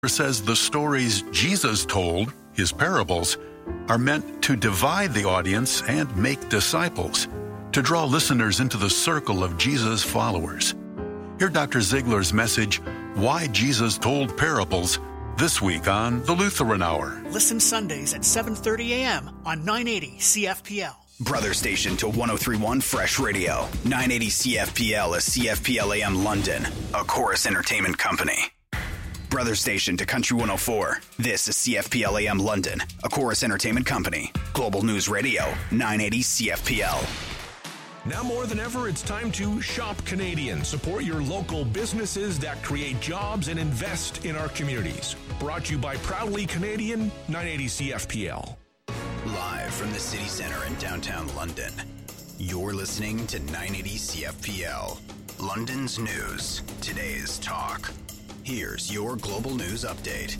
says the stories Jesus told, his parables, are meant to divide the audience and make disciples, to draw listeners into the circle of Jesus' followers. Hear Dr. Ziegler's message, Why Jesus Told Parables, this week on The Lutheran Hour. Listen Sundays at 7:30 a.m. on 980 CFPL. Brother station to 103.1 Fresh Radio. 980 CFPL is CFPL AM London, a Chorus Entertainment company. Brother station to Country 104. This is CFPL AM London, a Chorus Entertainment company. Global News Radio, 980 CFPL. Now more than ever, it's time to shop Canadian. Support your local businesses that create jobs and invest in our communities. Brought to you by Proudly Canadian, 980 CFPL. Live from the City Centre in downtown London, you're listening to 980 CFPL. London's news, today's talk. Here's your Global News Update.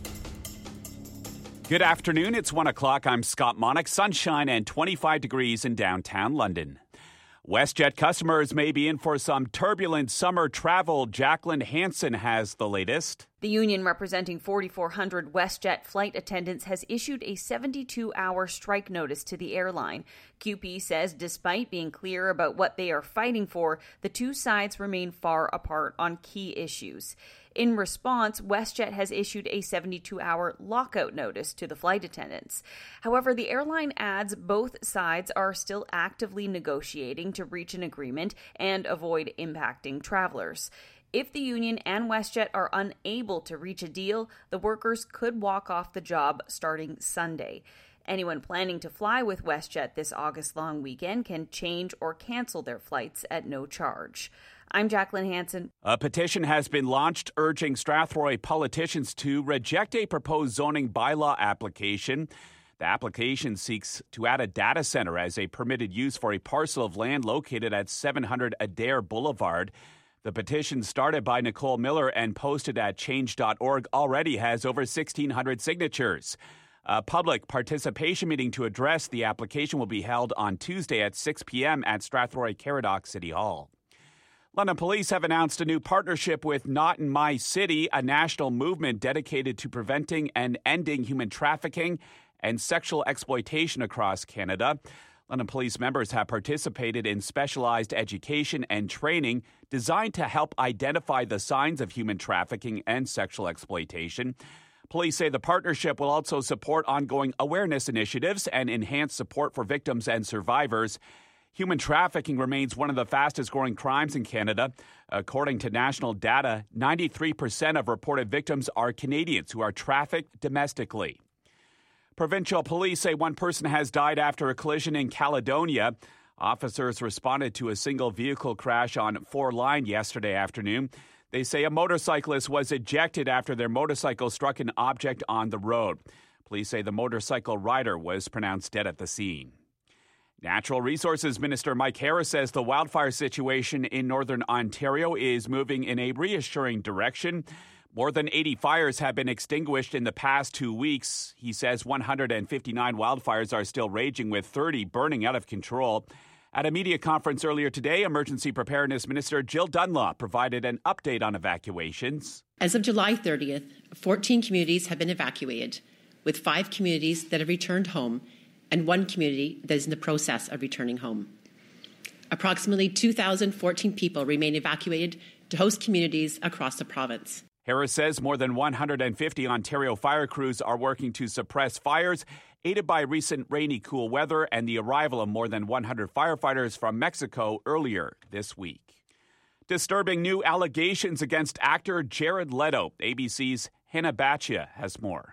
Good afternoon. It's 1 o'clock. I'm Scott Monick. Sunshine and 25 degrees in downtown London. WestJet customers may be in for some turbulent summer travel. Jacqueline Hansen has the latest. The union representing 4,400 WestJet flight attendants has issued a 72-hour strike notice to the airline. QP says despite being clear about what they are fighting for, the two sides remain far apart on key issues. In response, WestJet has issued a 72-hour lockout notice to the flight attendants. However, the airline adds both sides are still actively negotiating to reach an agreement and avoid impacting travelers. If the union and WestJet are unable to reach a deal, the workers could walk off the job starting Sunday. Anyone planning to fly with WestJet this August-long weekend can change or cancel their flights at no charge. I'm Jacqueline Hansen. A petition has been launched urging Strathroy politicians to reject a proposed zoning bylaw application. The application seeks to add a data center as a permitted use for a parcel of land located at 700 Adair Boulevard. The petition, started by Nicole Miller and posted at change.org, already has over 1,600 signatures. A public participation meeting to address the application will be held on Tuesday at 6 p.m. at Strathroy Caradoc City Hall. London Police have announced a new partnership with Not in My City, a national movement dedicated to preventing and ending human trafficking and sexual exploitation across Canada. London Police members have participated in specialized education and training designed to help identify the signs of human trafficking and sexual exploitation. Police say the partnership will also support ongoing awareness initiatives and enhance support for victims and survivors. Human trafficking remains one of the fastest-growing crimes in Canada. According to national data, 93% of reported victims are Canadians who are trafficked domestically. Provincial police say one person has died after a collision in Caledonia. Officers responded to a single vehicle crash on 4 Line yesterday afternoon. They say a motorcyclist was ejected after their motorcycle struck an object on the road. Police say the motorcycle rider was pronounced dead at the scene. Natural Resources Minister Mike Harris says the wildfire situation in northern Ontario is moving in a reassuring direction. More than 80 fires have been extinguished in the past 2 weeks. He says 159 wildfires are still raging, with 30 burning out of control. At a media conference earlier today, Emergency Preparedness Minister Jill Dunlop provided an update on evacuations. As of July 30th, 14 communities have been evacuated, with 5 communities that have returned home and 1 community that is in the process of returning home. Approximately 2,014 people remain evacuated to host communities across the province. Harris says more than 150 Ontario fire crews are working to suppress fires, aided by recent rainy, cool weather and the arrival of more than 100 firefighters from Mexico earlier this week. Disturbing new allegations against actor Jared Leto. ABC's Hannah Batcha has more.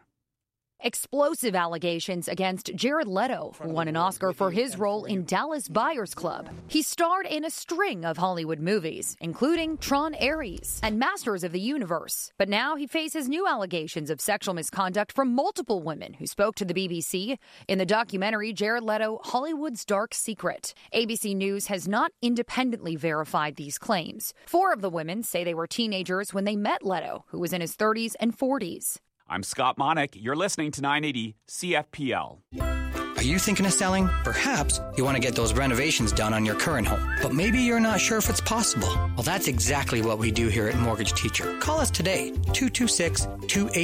Explosive allegations against Jared Leto, who won an Oscar for his role in Dallas Buyers Club. He starred in a string of Hollywood movies, including Tron Ares and Masters of the Universe. But now he faces new allegations of sexual misconduct from multiple women who spoke to the BBC in the documentary Jared Leto, Hollywood's Dark Secret. ABC News has not independently verified these claims. 4 of the women say they were teenagers when they met Leto, who was in his 30s and 40s. I'm Scott Monick. You're listening to 980 CFPL. A you thinking of selling? Perhaps you want to get those renovations done on your current home, but maybe you're not sure if it's possible. Well, that's exactly what we do here at Mortgage Teacher. Call us today, 226-28